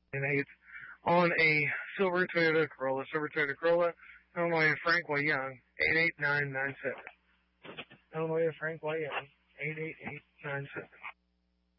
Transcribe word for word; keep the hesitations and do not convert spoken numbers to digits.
and eight on a silver Toyota Corolla. Silver Toyota Corolla, Illinois Frank Y. Young, eight eight nine nine seven. Illinois Frank Y. Young, eight eight eight nine seven.